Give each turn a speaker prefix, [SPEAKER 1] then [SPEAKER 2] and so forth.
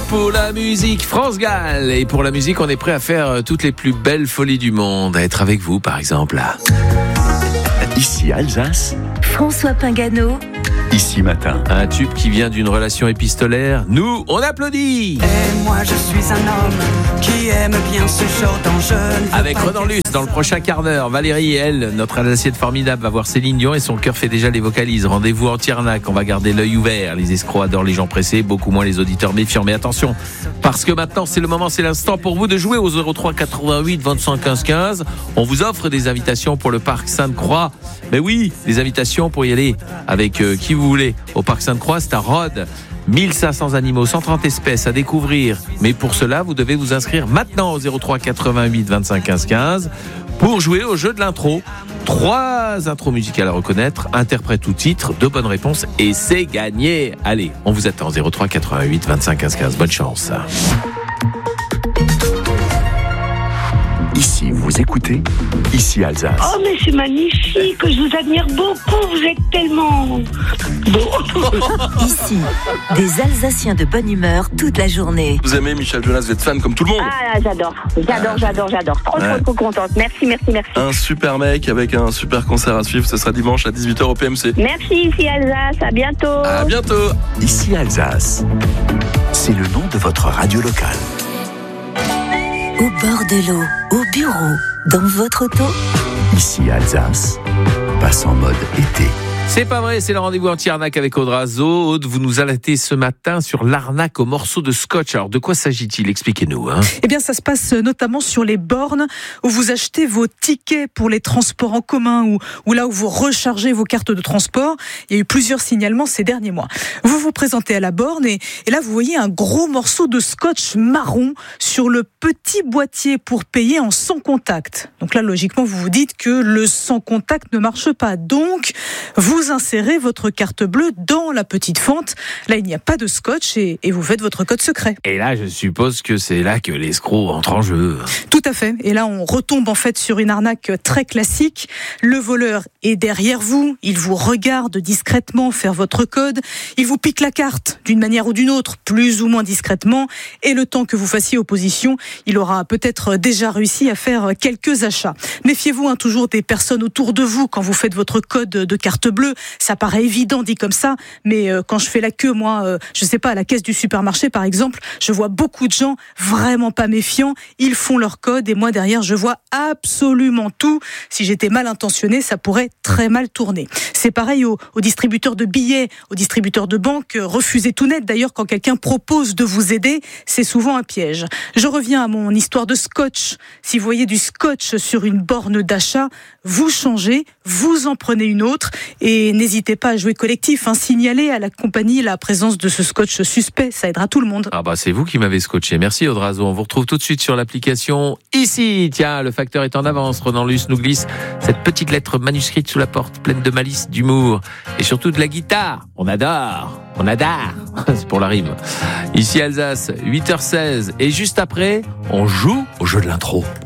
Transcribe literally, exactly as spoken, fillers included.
[SPEAKER 1] pour la musique, France Gall. Et pour la musique, on est prêt à faire toutes les plus belles folies du monde. À être avec vous, par exemple.
[SPEAKER 2] Ici Alsace,
[SPEAKER 3] François Pingano.
[SPEAKER 2] Ici Matin.
[SPEAKER 1] Un tube qui vient d'une relation épistolaire. Nous, on applaudit.
[SPEAKER 4] Et moi je suis un homme qui aime bien ce genre d'enjeu.
[SPEAKER 1] Avec Renan Luce dans le prochain quart d'heure. Valérie, elle, notre Alsacienne formidable, va voir Céline Dion et son cœur fait déjà les vocalises. Rendez-vous en Tiernac, on va garder l'œil ouvert. Les escrocs adorent les gens pressés, beaucoup moins les auditeurs méfiants. Mais attention, parce que maintenant c'est le moment, c'est l'instant pour vous de jouer au zéro trois quatre-vingt-huit vingt-cinq quinze quinze. On vous offre des invitations pour le parc Sainte-Croix. Mais oui, des invitations pour y aller avec euh, qui vous voulez. Au parc Sainte-Croix, c'est à Rhodes. mille cinq cents animaux, cent trente espèces à découvrir. Mais pour cela, vous devez vous inscrire maintenant au zéro trois quatre-vingt-huit vingt-cinq quinze quinze pour jouer au jeu de l'intro. Trois intros musicales à reconnaître, interprète ou titre, deux bonnes réponses et c'est gagné. Allez, on vous attend zéro trois quatre-vingt-huit vingt-cinq quinze quinze. Bonne chance.
[SPEAKER 2] Ici, vous écoutez, ici Alsace.
[SPEAKER 5] Oh, mais c'est magnifique, je vous admire beaucoup, vous êtes tellement beau.
[SPEAKER 3] Ici, des Alsaciens de bonne humeur toute la journée.
[SPEAKER 6] Vous aimez Michel Jonas, vous êtes fan comme tout le monde.
[SPEAKER 5] Ah, j'adore, j'adore, j'adore, j'adore. Trop,
[SPEAKER 6] Ouais.
[SPEAKER 5] trop, trop contente. Merci, merci, merci.
[SPEAKER 6] Un super mec avec un super concert à suivre, ce sera dimanche à dix-huit heures au P M C.
[SPEAKER 5] Merci, ici Alsace, à bientôt.
[SPEAKER 6] À bientôt.
[SPEAKER 2] Ici Alsace, c'est le nom de votre radio locale.
[SPEAKER 3] Au bord de l'eau, au bureau, dans votre auto.
[SPEAKER 2] Ici Alsace, passe en mode été.
[SPEAKER 1] C'est pas vrai, c'est le rendez-vous en Tiernac avec Aude Razo. Aude, vous nous alertez ce matin sur l'arnaque au morceau de scotch. Alors, de quoi s'agit-il ? Expliquez-nous. Hein.
[SPEAKER 7] Eh bien, ça se passe notamment sur les bornes où vous achetez vos tickets pour les transports en commun ou, ou là où vous rechargez vos cartes de transport. Il y a eu plusieurs signalements ces derniers mois. Vous vous présentez à la borne et, et là, vous voyez un gros morceau de scotch marron sur le petit boîtier pour payer en sans contact. Donc là, logiquement, vous vous dites que le sans contact ne marche pas. Donc, vous Vous insérez votre carte bleue dans la petite fente. Là, il n'y a pas de scotch et, et vous faites votre code secret.
[SPEAKER 1] Et là, je suppose que c'est là que l'escroc entre en jeu.
[SPEAKER 7] Tout à fait. Et là, on retombe en fait sur une arnaque très classique. Le voleur est derrière vous. Il vous regarde discrètement faire votre code. Il vous pique la carte d'une manière ou d'une autre, plus ou moins discrètement. Et le temps que vous fassiez opposition, il aura peut-être déjà réussi à faire quelques achats. Méfiez-vous hein, toujours des personnes autour de vous quand vous faites votre code de carte bleue. Ça paraît évident dit comme ça, mais euh, quand je fais la queue, moi, euh, je sais pas, à la caisse du supermarché par exemple, je vois beaucoup de gens vraiment pas méfiants. Ils font leur code et moi derrière, je vois absolument tout. Si j'étais mal intentionné, ça pourrait très mal tourner. C'est pareil aux, aux distributeurs de billets, aux distributeurs de banques. Refusez tout net. D'ailleurs, quand quelqu'un propose de vous aider, c'est souvent un piège. Je reviens à mon histoire de scotch. Si vous voyez du scotch sur une borne d'achat, vous changez, vous en prenez une autre et n'hésitez pas à jouer collectif, hein, signaler à la compagnie la présence de ce scotch suspect, ça aidera tout le monde.
[SPEAKER 1] Ah bah c'est vous qui m'avez scotché. Merci Aude Razo. On vous retrouve tout de suite sur l'application ici. Tiens, le facteur est en avance. Renan Luce nous glisse cette petite lettre manuscrite sous la porte, pleine de malice, d'humour et surtout de la guitare. On adore, on adore. C'est pour la rime. Ici Alsace, huit heures seize et juste après, on joue au jeu de l'intro.